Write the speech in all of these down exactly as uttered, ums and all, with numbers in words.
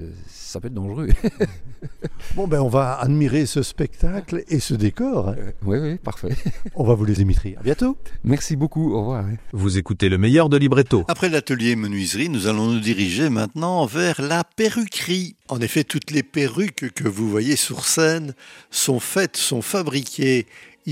Ça peut être dangereux. Bon, ben on va admirer ce spectacle et ce décor. Euh, oui, oui, parfait. On va vous les Dimitri. À bientôt. Merci beaucoup, au revoir. Vous écoutez le meilleur de Libretto. Après l'atelier menuiserie, nous allons nous diriger maintenant vers la perruquerie. En effet, toutes les perruques que vous voyez sur scène sont faites, sont fabriquées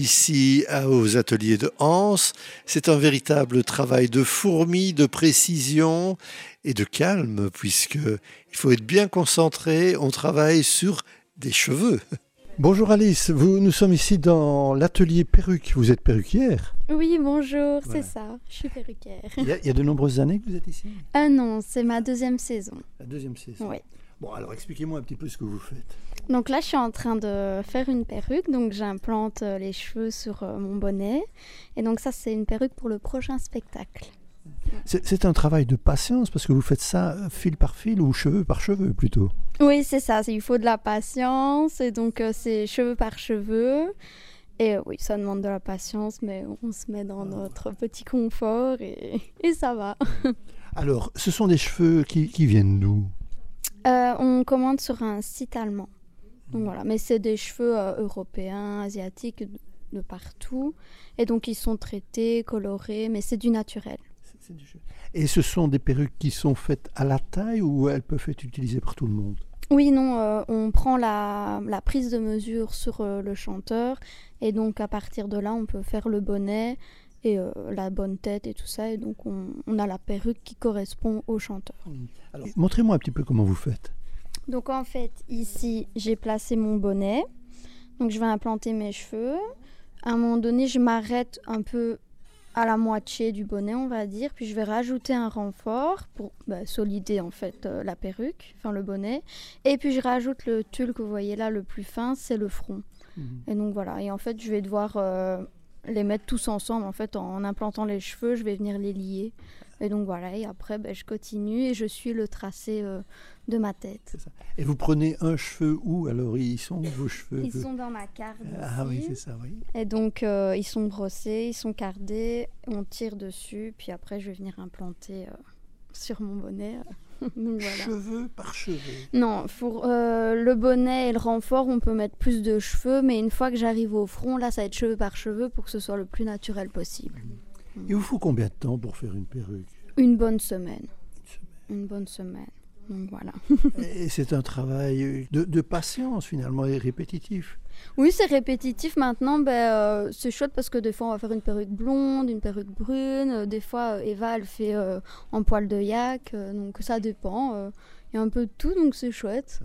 ici aux ateliers de Anse. C'est un véritable travail de fourmi, de précision et de calme, puisqu'il faut être bien concentré. On travaille sur des cheveux. Bonjour Alice, vous, nous sommes ici dans l'atelier perruque. Vous êtes perruquière? Oui, bonjour, Voilà. c'est ça, je suis perruquière. Il y, a, il y a de nombreuses années que vous êtes ici? Ah non, c'est ma deuxième saison. La deuxième saison. Oui. Bon, alors expliquez-moi un petit peu ce que vous faites. Donc là, je suis en train de faire une perruque, donc j'implante euh, les cheveux sur euh, mon bonnet. Et donc ça, c'est une perruque pour le prochain spectacle. C'est, c'est un travail de patience parce que vous faites ça fil par fil ou cheveux par cheveux plutôt. Oui, c'est ça, c'est- il faut de la patience, et donc euh, c'est cheveux par cheveux. Et euh, oui, ça demande de la patience, mais on se met dans notre petit confort et, et ça va. Alors, ce sont des cheveux qui, qui viennent d'où? Euh, on commande sur un site allemand. Donc voilà, mais c'est des cheveux euh, européens, asiatiques, de, de partout. Et donc ils sont traités, colorés, mais c'est du naturel. C'est- c'est des cheveux. Et ce sont des perruques qui sont faites à la taille ou elles peuvent être utilisées par tout le monde? Oui, non, euh, on prend la, la prise de mesure sur euh, le chanteur. Et donc à partir de là, on peut faire le bonnet et euh, la bonne tête et tout ça. Et donc on, on a la perruque qui correspond au chanteur. Alors, montrez-moi un petit peu comment vous faites. Donc en fait, ici, j'ai placé mon bonnet. Donc je vais implanter mes cheveux. À un moment donné, je m'arrête un peu à la moitié du bonnet, on va dire. Puis je vais rajouter un renfort pour bah, solider en fait euh, la perruque, enfin le bonnet. Et puis je rajoute le tulle que vous voyez là, le plus fin, c'est le front. Et donc voilà. Et en fait, je vais devoir euh, les mettre tous ensemble. En fait, en implantant les cheveux, je vais venir les lier. Et donc voilà. Et après, bah, je continue et je suis le tracé euh, de ma tête. C'est ça. Et vous prenez un cheveu où? Alors, ils sont où vos cheveux? Ils sont dans ma carte Ah oui, ici. c'est ça, oui. Et donc, euh, ils sont brossés, ils sont cardés, on tire dessus, puis après, je vais venir implanter euh, sur mon bonnet. euh. Donc, voilà. Cheveux par cheveux. Non, pour euh, le bonnet et le renfort, on peut mettre plus de cheveux, mais une fois que j'arrive au front, là, ça va être cheveux par cheveux pour que ce soit le plus naturel possible. Il vous faut combien de temps pour faire une perruque? Une bonne semaine. Une bonne semaine. Donc voilà. Et c'est un travail de, de patience finalement et répétitif. Oui, c'est répétitif maintenant. Ben, euh, c'est chouette parce que des fois, on va faire une perruque blonde, une perruque brune. Euh, des fois, euh, Eva, elle fait euh, en poil de yak. euh, donc ça dépend. euh, Il y a un peu de tout, donc c'est chouette.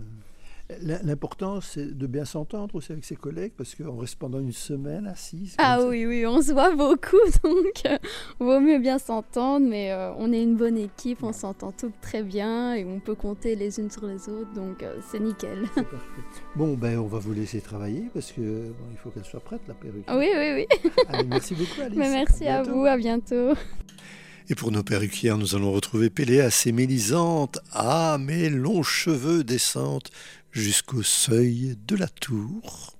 L- L'important, c'est de bien s'entendre aussi avec ses collègues parce qu'on reste pendant une semaine assis. Ah comme ça. oui, oui, on se voit beaucoup, donc euh, vaut mieux bien s'entendre. Mais euh, on est une bonne équipe, on s'entend toutes très bien et on peut compter les unes sur les autres, donc euh, c'est nickel. C'est parfait. Bon, ben, on va vous laisser travailler parce que bon, il faut qu'elle soit prête, la perruque. Oui, oui, oui. Allez, merci beaucoup, Alice. Mais merci à bientôt. vous, à bientôt. Et pour nos perruquières, nous allons retrouver Péléas et Mélisande. Ah, mes longs cheveux descendent jusqu'au seuil de la tour.